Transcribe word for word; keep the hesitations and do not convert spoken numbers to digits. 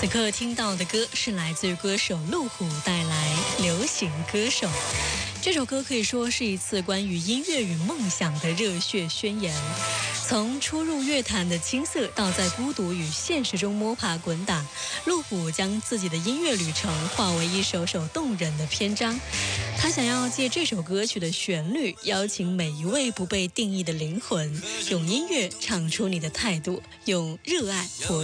此刻听到的歌是来自于歌手陆虎带来《流行歌手》。这首歌可以说是一次关于音乐与梦想的热血宣言。从初入乐坛的青涩到在孤独与现实中摸爬滚打，陆虎将自己的音乐旅程化为一首首动人的篇章。他想要借这首歌曲的旋律，邀请每一位不被定义的灵魂，用音乐唱出你的态度，用热爱活